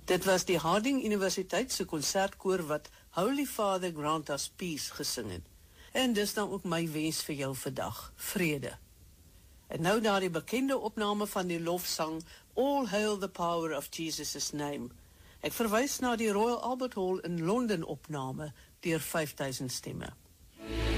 Dit was die Harding Universiteit se konsertkoor wat Holy Father Grant Us Peace gesing het. En dis dan ook my wens vir jou vandag, vrede. En nou na die bekende opname van die lofsang All Hail the Power of Jesus' Name. Ek verwys na die Royal Albert Hall in Londen opname deur 5000 stemme.